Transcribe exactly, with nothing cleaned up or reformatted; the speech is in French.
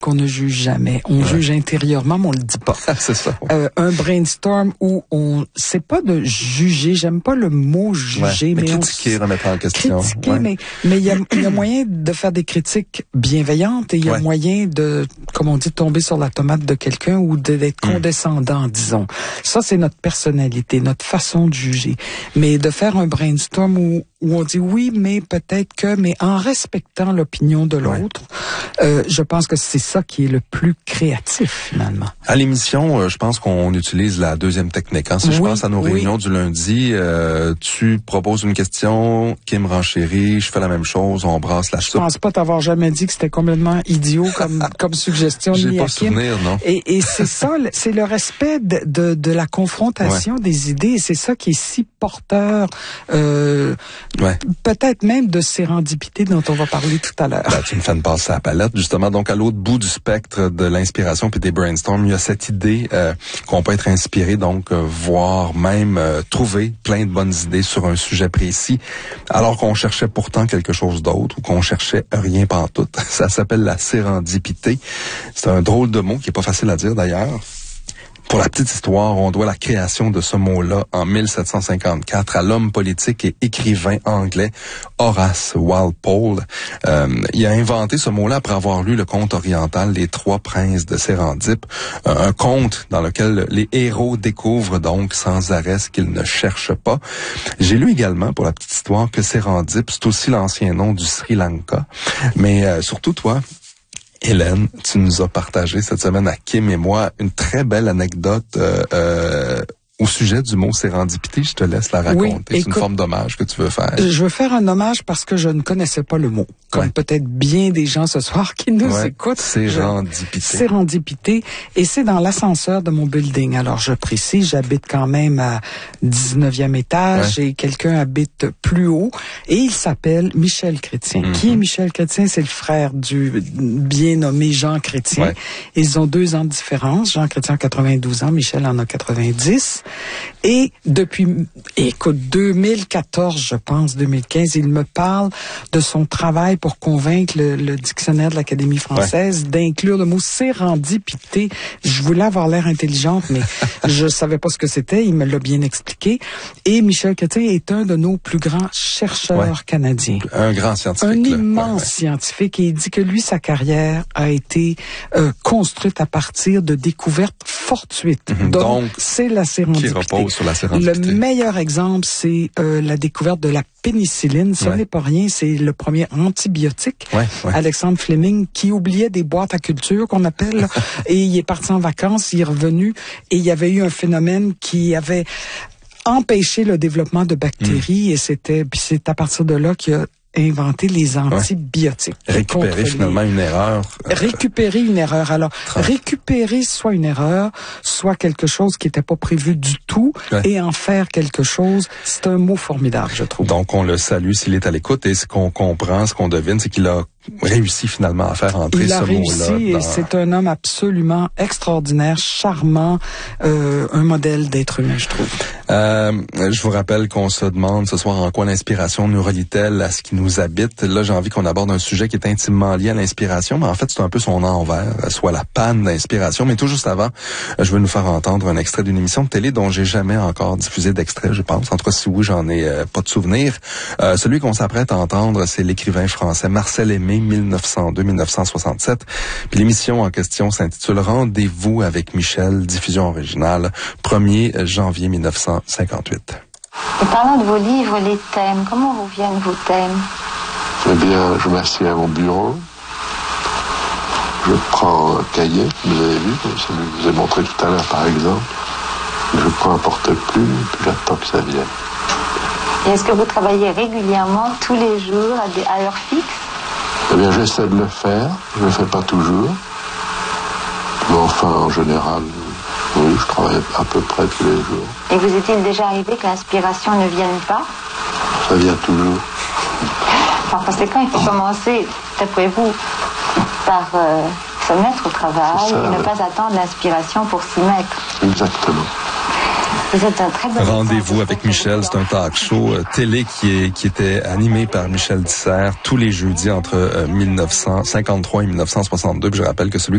qu'on ne juge jamais. On ouais. juge intérieurement, mais on le dit pas. C'est ça. Ouais. Euh, un brainstorm où on, c'est pas de juger, j'aime pas le mot juger, ouais. mais, mais critiquer, on, remettre en question. Critiquer, ouais. mais mais il y a, y a moyen de faire des critiques bienveillantes et il y a ouais. moyen de, comme on dit, tomber sur la tomate de quelqu'un ou de, d'être condescendant, mm. disons. Ça, c'est notre personnalité, notre façon de juger. Mais de faire un brainstorm où où on dit oui, mais peut-être que, mais en respectant l'opinion de l'autre, ouais. euh, je pense que c'est ça qui est le plus créatif, finalement. À l'émission, euh, je pense qu'on utilise la deuxième technique. Hein. Si oui, je pense à nos oui. réunions du lundi, euh, tu proposes une question, Kim renchérit, je fais la même chose, on brasse la soupe. Je pense pas t'avoir jamais dit que c'était complètement idiot comme, comme suggestion. J'ai pas souvenir, non. Et, et c'est ça, c'est le respect de, de, de la confrontation ouais. des idées, et c'est ça qui est si porteur, euh, Ouais. peut-être même de sérendipité dont on va parler tout à l'heure. Ben, tu me fais une passe à la palette, justement. Donc, à l'autre bout du spectre de l'inspiration puis des brainstorms, il y a cette idée euh, qu'on peut être inspiré, donc, euh, voire même euh, trouver plein de bonnes idées sur un sujet précis, alors qu'on cherchait pourtant quelque chose d'autre ou qu'on cherchait rien pantoute. Ça s'appelle la sérendipité. C'est un drôle de mot qui est pas facile à dire, d'ailleurs. Pour la petite histoire, on doit la création de ce mot-là en mille sept cent cinquante-quatre à l'homme politique et écrivain anglais Horace Walpole. Euh, il a inventé ce mot-là après avoir lu le conte oriental Les Trois Princes de Sérendipe, euh, un conte dans lequel les héros découvrent donc sans arrêt ce qu'ils ne cherchent pas. J'ai lu également, pour la petite histoire, que Sérendipe, c'est aussi l'ancien nom du Sri Lanka. Mais euh, surtout, toi, Hélène, tu nous as partagé cette semaine à Kim et moi une très belle anecdote euh, euh, au sujet du mot sérendipité. Je te laisse la raconter. Oui, c'est écoute, une forme d'hommage que tu veux faire. Je veux faire un hommage parce que je ne connaissais pas le mot. Comme ouais. peut-être bien des gens ce soir qui nous ouais, écoutent. Sérendipité. Je... Sérendipité. Et c'est dans l'ascenseur de mon building. Alors, je précise, j'habite quand même à dix-neuvième étage ouais. et quelqu'un habite plus haut. Et il s'appelle Michel Chrétien. Mm-hmm. Qui est Michel Chrétien? C'est le frère du bien nommé Jean Chrétien. Ouais. Ils ont deux ans de différence. Jean Chrétien a quatre-vingt-douze ans, Michel en a quatre-vingt-dix. Et depuis, écoute, deux mille quatorze, je pense, deux mille quinze, il me parle de son travail pour convaincre le, le dictionnaire de l'Académie française ouais. d'inclure le mot sérendipité. Je voulais avoir l'air intelligente, mais je savais pas ce que c'était. Il me l'a bien expliqué. Et Michel Chrétien est un de nos plus grands chercheurs ouais. canadiens. Un grand scientifique. Un là. immense ouais, ouais. scientifique. Et il dit que lui, sa carrière a été euh, construite à partir de découvertes fortuites. Mm-hmm. Donc, Donc, c'est la sérendipité. Qui repose sur la sérendipité. Le meilleur exemple, c'est euh, la découverte de la pénicilline. Ça ouais. n'est pas rien, c'est le premier antibiotique. Ouais, ouais. Alexandre Fleming, qui oubliait des boîtes à culture, qu'on appelle, et il est parti en vacances, il est revenu, et il y avait eu un phénomène qui avait empêché le développement de bactéries, mmh. et c'était, puis c'est à partir de là qu'il a inventer les antibiotiques. Ouais. Récupérer finalement les... une erreur. Euh... Récupérer une erreur. Alors, trente récupérer soit une erreur, soit quelque chose qui n'était pas prévu du tout, ouais. et en faire quelque chose, c'est un mot formidable, je trouve. Donc, on le salue s'il est à l'écoute, et ce qu'on comprend, ce qu'on devine, c'est qu'il a réussi finalement à faire entrer ce mot-là. Il a réussi, dans... et c'est un homme absolument extraordinaire, charmant, euh, un modèle d'être humain, je trouve. Euh, je vous rappelle qu'on se demande ce soir en quoi l'inspiration nous relie-t-elle à ce qui nous habite. Là, j'ai envie qu'on aborde un sujet qui est intimement lié à l'inspiration, mais en fait, c'est un peu son envers, soit la panne d'inspiration. Mais tout juste avant, je veux nous faire entendre un extrait d'une émission de télé dont j'ai jamais encore diffusé d'extrait, je pense. En tout cas, si oui, j'en ai euh, pas de souvenir. Euh, celui qu'on s'apprête à entendre, c'est l'écrivain français Marcel Aimé, mille neuf cent deux à mille neuf cent soixante-sept. Puis l'émission en question s'intitule Rendez-vous avec Michel, diffusion originale, premier janvier mille neuf cent cinquante-huit. Et parlant de vos livres, les thèmes, comment vous viennent vos thèmes? Eh bien, je m'assieds à mon bureau, je prends un cahier, vous avez vu, je vous ai montré tout à l'heure par exemple, je prends un porte-plume, puis j'attends que ça vienne. Et est-ce que vous travaillez régulièrement, tous les jours, à, des, à heure fixe? Eh bien, j'essaie de le faire, je ne le fais pas toujours, mais enfin, en général, oui, je travaille à peu près tous les jours. Et vous est-il déjà arrivé que l'inspiration ne vienne pas? Ça vient toujours. Par conséquent, il faut commencer, d'après vous, par euh, se mettre au travail ça, et ne ouais. pas attendre l'inspiration pour s'y mettre. Exactement. Vous êtes un très bon Rendez-vous avec Michel, c'est un talk show euh, télé qui est qui était animé par Michel Dissert tous les jeudis entre euh, mille neuf cent cinquante-trois et mille neuf cent soixante-deux. Puis je rappelle que celui